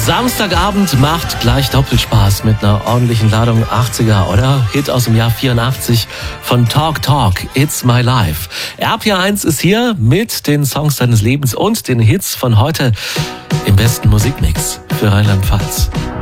Samstagabend macht gleich Doppelspaß mit einer ordentlichen Ladung 80er, oder? Hit aus dem Jahr 84 von Talk Talk, It's My Life. RPR1 ist hier mit den Songs deines Lebens und den Hits von heute im besten Musikmix für Rheinland-Pfalz.